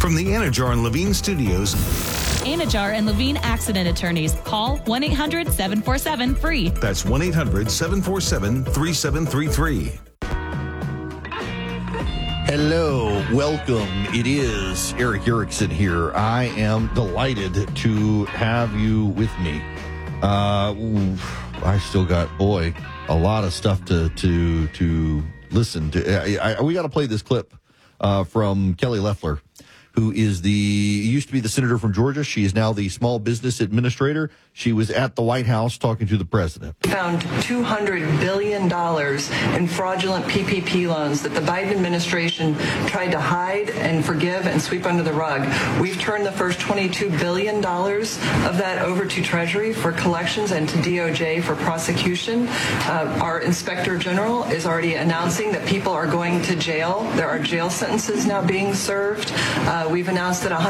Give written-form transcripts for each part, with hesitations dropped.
From the Anajar and Levine Studios, Anajar and Levine Accident Attorneys. Call 1-800-747-FREE. That's 1-800-747-3733. Hello, welcome. It is Eric Erickson here. I am delighted to have you with me. I still got, a lot of stuff to listen to. We got to play this clip from Kelly Loeffler, who used to be the senator from Georgia. She is now the small business administrator. She was at the White House talking to the president. Found $200 billion in fraudulent PPP loans that the Biden administration tried to hide and forgive and sweep under the rug. We've turned the first $22 billion of that over to Treasury for collections and to DOJ for prosecution. Our Inspector General is already announcing that people are going to jail. There are jail sentences now being served. We've announced that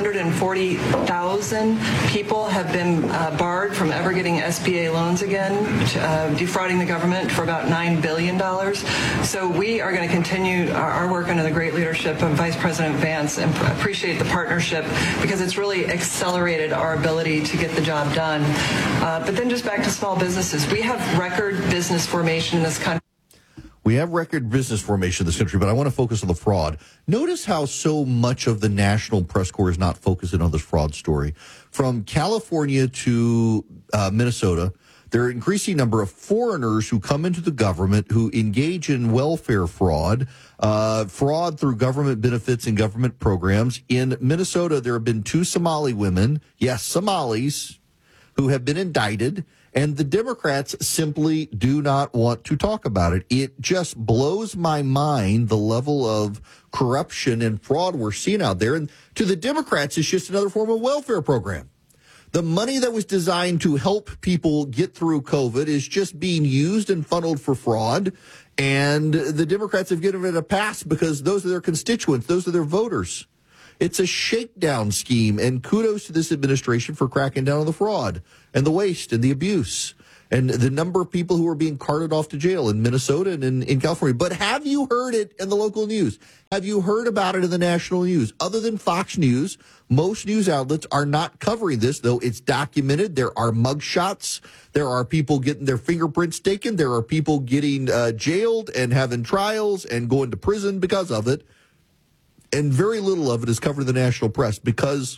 140,000 people have been barred from ever getting SBA loans again, defrauding the government for about $9 billion. So we are going to continue our work under the great leadership of Vice President Vance and appreciate the partnership because it's really accelerated our ability to get the job done. But then just back to small businesses. We have record business formation in this country. We have record business formation in this country, but I want to focus on the fraud. Notice how so much of the national press corps is not focusing on this fraud story. From California to Minnesota, there are an increasing number of foreigners who come into the government who engage in welfare fraud, fraud through government benefits and government programs. In Minnesota, there have been 2 Somali women, yes, Somalis, who have been indicted. And the Democrats simply do not want to talk about it. It just blows my mind, the level of corruption and fraud we're seeing out there. And to the Democrats, it's just another form of welfare program. The money that was designed to help people get through COVID is just being used and funneled for fraud. And the Democrats have given it a pass because those are their constituents. Those are their voters. It's a shakedown scheme, and kudos to this administration for cracking down on the fraud and the waste and the abuse and the number of people who are being carted off to jail in Minnesota and in California. But have you heard it in the local news? Have you heard about it in the national news? Other than Fox News, most news outlets are not covering this, though it's documented. There are mugshots. There are people getting their fingerprints taken. There are people getting jailed and having trials and going to prison because of it. And very little of it is covered in the national press because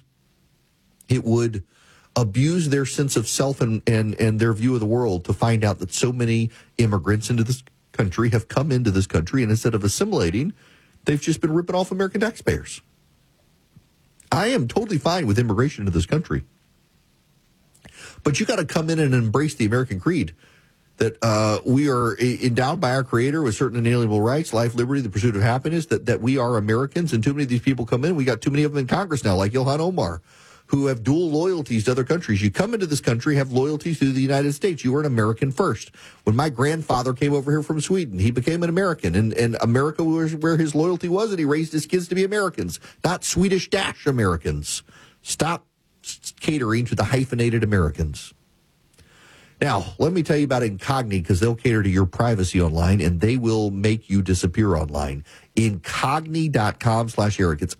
it would abuse their sense of self and their view of the world to find out that so many immigrants into this country have come into this country, and instead of assimilating, they've just been ripping off American taxpayers. I am totally fine with immigration into this country. But you got to come in and embrace the American creed. That we are endowed by our Creator with certain inalienable rights, life, liberty, the pursuit of happiness, that we are Americans, and too many of these people come in. We got too many of them in Congress now, like Ilhan Omar, who have dual loyalties to other countries. You come into this country, have loyalties to the United States. You are an American first. When my grandfather came over here from Sweden, he became an American, and America was where his loyalty was, and he raised his kids to be Americans, not Swedish Dash Americans. Stop catering to the hyphenated Americans. Now, let me tell you about Incogni, because they'll cater to your privacy online, and they will make you disappear online. Incogni.com/Eric. It's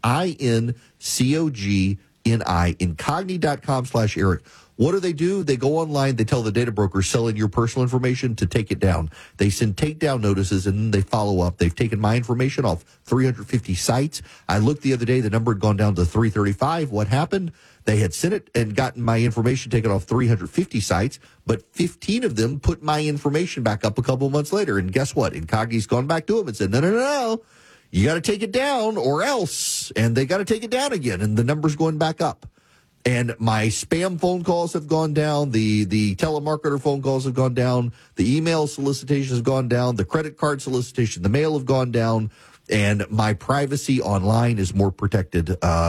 INCOGNI. Incogni.com/Eric. What do? They go online, they tell the data brokers selling your personal information to take it down. They send takedown notices, and then they follow up. They've taken my information off 350 sites. I looked the other day, the number had gone down to 335. What happened? They had sent it and gotten my information taken off 350 sites, but 15 of them put my information back up a couple months later. And guess what? Incogni's gone back to them and said, no. You got to take it down or else. And they got to take it down again. And the number's going back up. And my spam phone calls have gone down. The telemarketer phone calls have gone down. The email solicitation has gone down. The credit card solicitation, the mail have gone down. And my privacy online is more protected.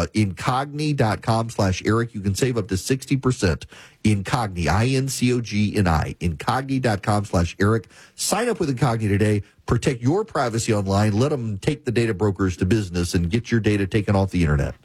Incogni.com/Eric. You can save up to 60%. Incogni, INCOGNI. Incogni.com/Eric. Sign up with Incogni today. Protect your privacy online. Let them take the data brokers to business and get your data taken off the internet.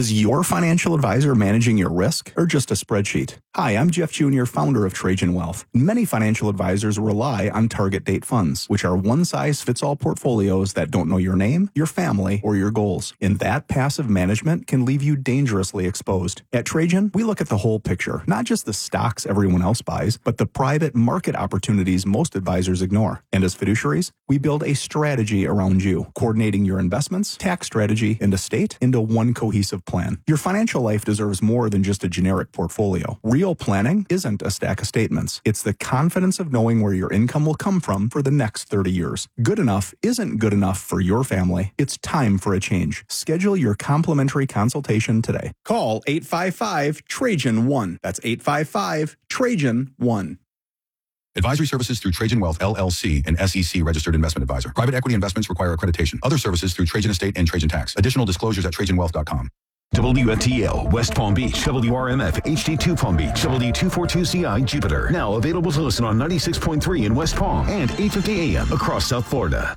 Is your financial advisor managing your risk or just a spreadsheet? Hi, I'm Jeff Jr., founder of Trajan Wealth. Many financial advisors rely on target date funds, which are one-size-fits-all portfolios that don't know your name, your family, or your goals. And that passive management can leave you dangerously exposed. At Trajan, we look at the whole picture, not just the stocks everyone else buys, but the private market opportunities most advisors ignore. And as fiduciaries, we build a strategy around you, coordinating your investments, tax strategy, and estate into one cohesive plan. Your financial life deserves more than just a generic portfolio. Real planning isn't a stack of statements. It's the confidence of knowing where your income will come from for the next 30 years. Good enough isn't good enough for your family. It's time for a change. Schedule your complimentary consultation today. Call 855-TRAJAN-1. That's 855-TRAJAN-1. Advisory services through Trajan Wealth, LLC, an SEC registered investment advisor. Private equity investments require accreditation. Other services through Trajan Estate and Trajan Tax. Additional disclosures at TrajanWealth.com. WFTL, West Palm Beach, WRMF, HD2 Palm Beach, W242CI, Jupiter. Now available to listen on 96.3 in West Palm and 850 AM across South Florida.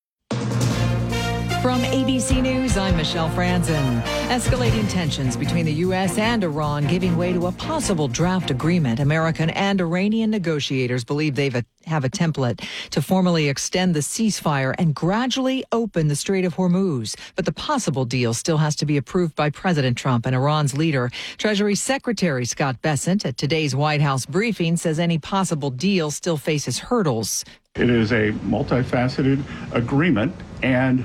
From ABC News, I'm Michelle Franzen. Escalating tensions between the U.S. and Iran giving way to a possible draft agreement. American and Iranian negotiators believe they have a template to formally extend the ceasefire and gradually open the Strait of Hormuz. But the possible deal still has to be approved by President Trump and Iran's leader. Treasury Secretary Scott Bessent at today's White House briefing says any possible deal still faces hurdles. It is a multifaceted agreement, and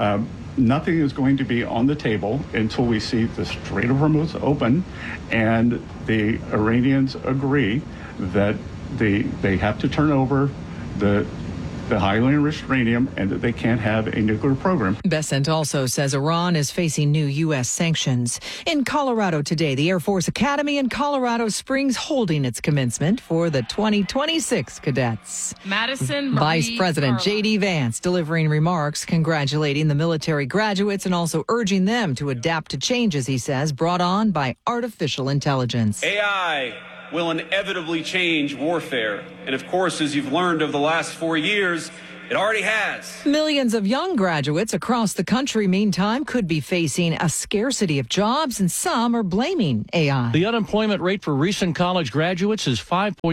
nothing is going to be on the table until we see the Strait of Hormuz open and the Iranians agree that they have to turn over the highly enriched uranium and that they can't have a nuclear program. Bessent also says Iran is facing new U.S. sanctions. In Colorado today, the Air Force Academy in Colorado Springs holding its commencement for the 2026 cadets. Madison Vice Marie President Carla. J.D. Vance delivering remarks congratulating the military graduates and also urging them to adapt to changes, he says, brought on by artificial intelligence. AI will inevitably change warfare. And of course, as you've learned over the last 4 years, it already has. Millions of young graduates across the country, meantime, could be facing a scarcity of jobs, and some are blaming AI. The unemployment rate for recent college graduates is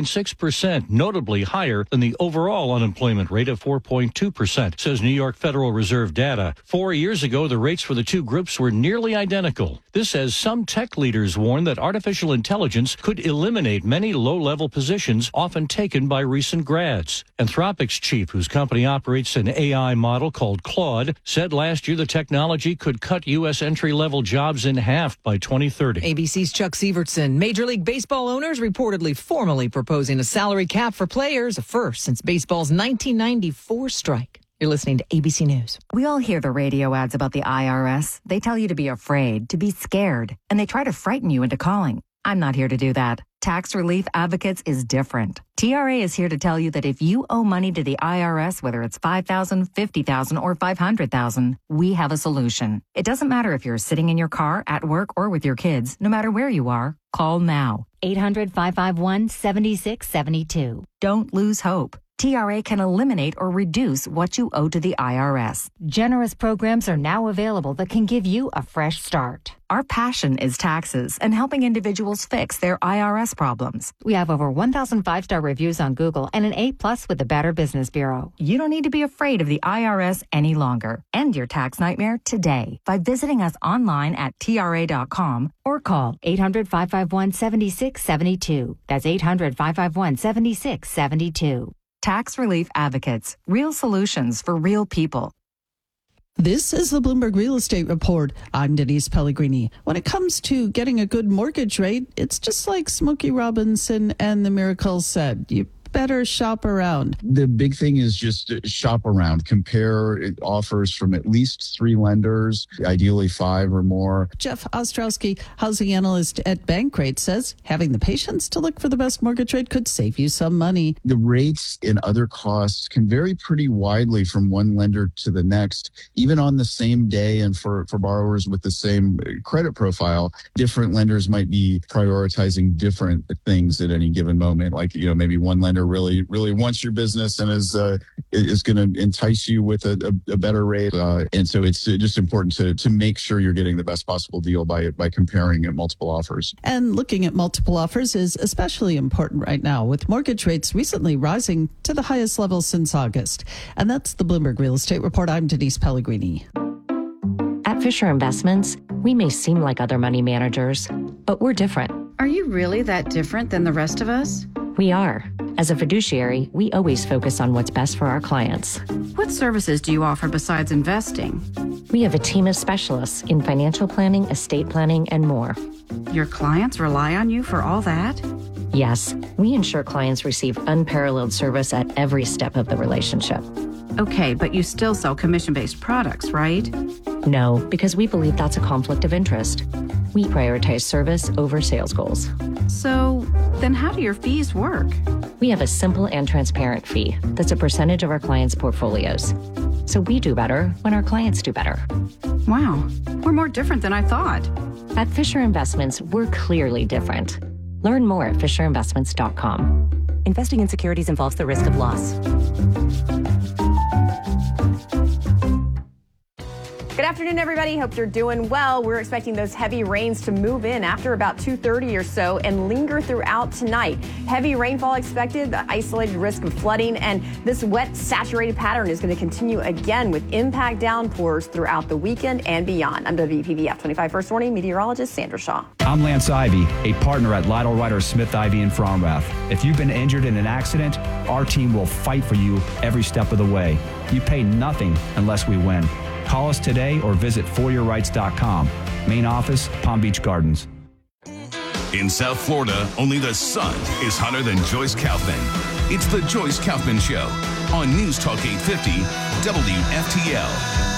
5.6%, notably higher than the overall unemployment rate of 4.2%, says New York Federal Reserve data. 4 years ago, the rates for the two groups were nearly identical. This as some tech leaders warn that artificial intelligence could eliminate many low-level positions often taken by recent grads. Anthropic's chief, whose company operates an AI model called Claude, said last year the technology could cut U.S. entry-level jobs in half by 2030. ABC's Chuck Sievertson. Major League Baseball owners reportedly formally proposing a salary cap for players, a first since baseball's 1994 strike. You're listening to ABC News. We all hear the radio ads about the IRS. They tell you to be afraid, to be scared, and they try to frighten you into calling. I'm not here to do that. Tax Relief Advocates is different. TRA is here to tell you that if you owe money to the IRS, whether it's $5,000, $50,000, or $500,000, we have a solution. It doesn't matter if you're sitting in your car, at work, or with your kids. No matter where you are, call now. 800-551-7672. Don't lose hope. TRA can eliminate or reduce what you owe to the IRS. Generous programs are now available that can give you a fresh start. Our passion is taxes and helping individuals fix their IRS problems. We have over 1,000 five-star reviews on Google and an A+ with the Better Business Bureau. You don't need to be afraid of the IRS any longer. End your tax nightmare today by visiting us online at TRA.com or call 800-551-7672. That's 800-551-7672. Tax Relief Advocates. Real solutions for real people. This is the Bloomberg Real Estate Report. I'm Denise Pellegrini. When it comes to getting a good mortgage rate, it's just like Smokey Robinson and the Miracles said. You better shop around. The big thing is just shop around. Compare offers from at least 3 lenders, ideally 5 or more. Jeff Ostrowski, housing analyst at Bankrate, says having the patience to look for the best mortgage rate could save you some money. The rates and other costs can vary pretty widely from one lender to the next, even on the same day. And for borrowers with the same credit profile, different lenders might be prioritizing different things at any given moment. Like, maybe one lender lender really wants your business and is going to entice you with a better rate. And so it's just important to make sure you're getting the best possible deal by comparing multiple offers. And looking at multiple offers is especially important right now, with mortgage rates recently rising to the highest level since August. And that's the Bloomberg Real Estate Report. I'm Denise Pellegrini. At Fisher Investments, we may seem like other money managers, but we're different. Are you really that different than the rest of us? We are. As a fiduciary, we always focus on what's best for our clients. What services do you offer besides investing? We have a team of specialists in financial planning, estate planning, and more. Your clients rely on you for all that? Yes, we ensure clients receive unparalleled service at every step of the relationship. Okay, but you still sell commission-based products, right? No, because we believe that's a conflict of interest. We prioritize service over sales goals. So then how do your fees work? We have a simple and transparent fee that's a percentage of our clients' portfolios. So we do better when our clients do better. Wow, we're more different than I thought. At Fisher Investments, we're clearly different. Learn more at FisherInvestments.com. Investing in securities involves the risk of loss. Good afternoon, everybody. Hope you're doing well. We're expecting those heavy rains to move in after about 2:30 or so and linger throughout tonight. Heavy rainfall expected, the isolated risk of flooding, and this wet, saturated pattern is going to continue again with impact downpours throughout the weekend and beyond. I'm WPVF 25 First Warning meteorologist Sandra Shaw. I'm Lance Ivy, a partner at Lytle Ryder Smith Ivy in Fromrath. If you've been injured in an accident, our team will fight for you every step of the way. You pay nothing unless we win. Call us today or visit foryourrights.com. Main office, Palm Beach Gardens. In South Florida, only the sun is hotter than Joyce Kaufman. It's the Joyce Kaufman Show on News Talk 850 WFTL.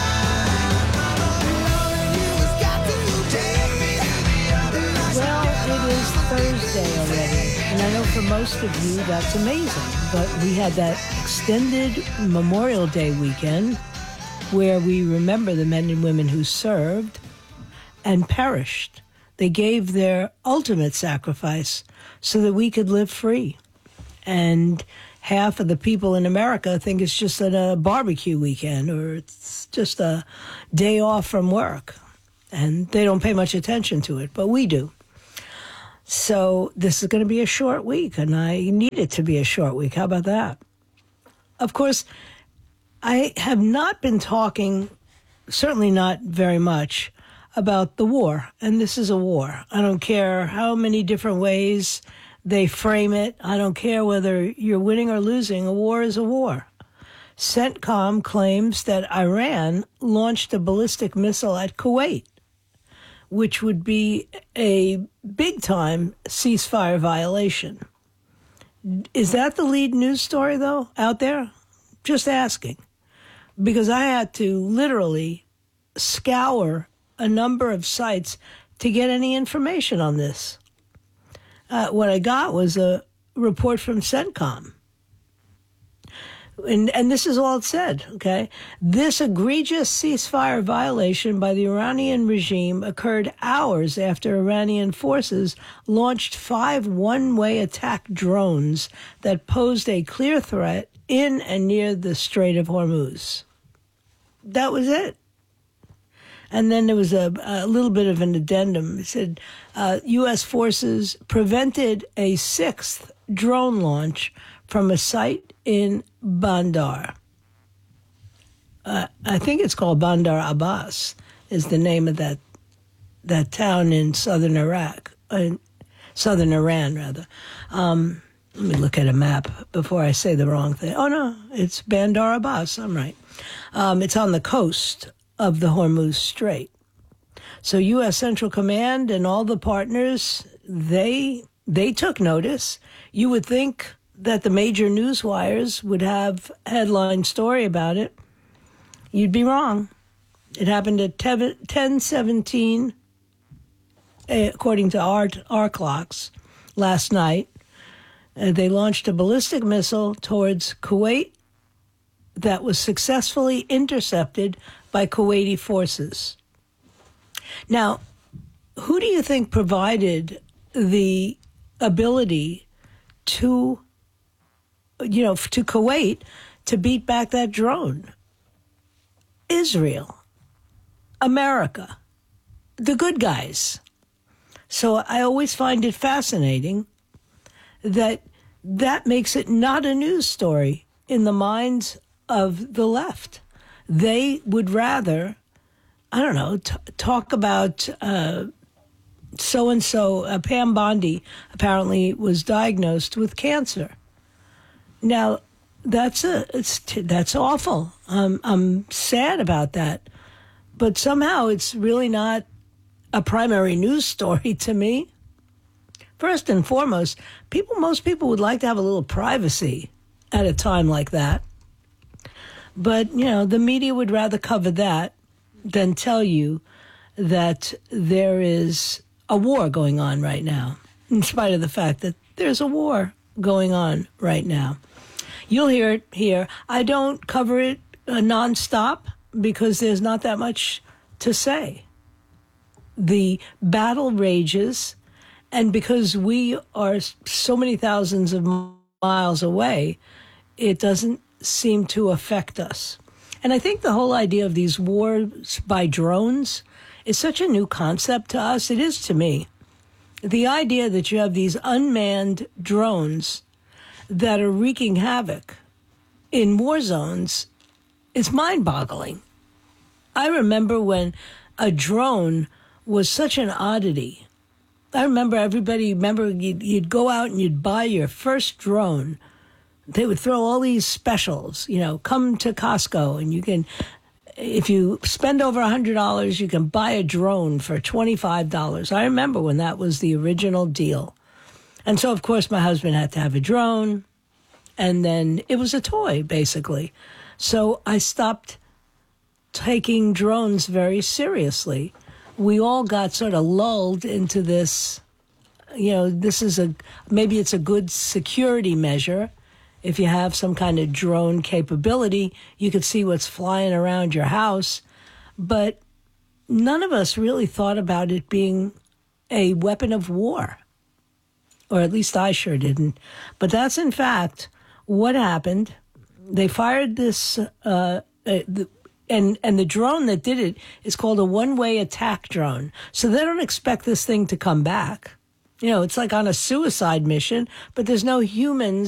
Well, it is Thursday already, and I know for most of you that's amazing, but we had that extended Memorial Day weekend where we remember the men and women who served and perished. They gave their ultimate sacrifice so that we could live free. And half of the people in America think it's just a barbecue weekend or it's just a day off from work. And they don't pay much attention to it, but we do. So this is going to be a short week, and I need it to be a short week. How about that? Of course, I have not been talking, certainly not very much, about the war. And this is a war. I don't care how many different ways they frame it. I don't care whether you're winning or losing. A war is a war. CENTCOM claims that Iran launched a ballistic missile at Kuwait, which would be a big-time ceasefire violation. Is that the lead news story, though, out there? Just asking. Because I had to literally scour a number of sites to get any information on this. What I got was a report from CENTCOM. And this is all it said, okay? This egregious ceasefire violation by the Iranian regime occurred hours after Iranian forces launched 5 one-way attack drones that posed a clear threat in and near the Strait of Hormuz. That was it. And then there was a little bit of an addendum. It said U.S. forces prevented a 6th drone launch from a site in Bandar. I think it's called Bandar Abbas is the name of that town in southern Iran, rather. Let me look at a map before I say the wrong thing. Oh, no, it's Bandar Abbas. I'm right. It's on the coast of the Hormuz Strait. So U.S. Central Command and all the partners, they took notice. You would think that the major news wires would have a headline story about it. You'd be wrong. It happened at 10:17, according to our clocks, last night. They launched a ballistic missile towards Kuwait that was successfully intercepted by Kuwaiti forces. Now, who do you think provided the ability to to Kuwait to beat back that drone. Israel, America, the good guys. So I always find it fascinating that makes it not a news story in the minds of the left. They would rather, I don't know, talk about so-and-so. Pam Bondi apparently was diagnosed with cancer. Now, that's awful. I'm sad about that. But somehow it's really not a primary news story to me. First and foremost, most people would like to have a little privacy at a time like that. But, the media would rather cover that than tell you that there is a war going on right now, in spite of the fact that there's a war going on right now. You'll hear it here. I don't cover it nonstop because there's not that much to say. The battle rages, and because we are so many thousands of miles away, it doesn't seem to affect us. And I think the whole idea of these wars by drones is such a new concept to us. It is to me. The idea that you have these unmanned drones that are wreaking havoc in war zones is mind-boggling. I remember when a drone was such an oddity. I remember you'd go out and you'd buy your first drone. They would throw all these specials, come to Costco and you can, if you spend over $100, you can buy a drone for $25. I remember when that was the original deal. And so, of course, my husband had to have a drone, and then it was a toy, basically. So I stopped taking drones very seriously. We all got sort of lulled into this, maybe it's a good security measure. If you have some kind of drone capability, you could see what's flying around your house. But none of us really thought about it being a weapon of war. Or at least I sure didn't. But that's, in fact, what happened. They fired this, and the drone that did it is called a one-way attack drone. So they don't expect this thing to come back. It's like on a suicide mission, but there's no humans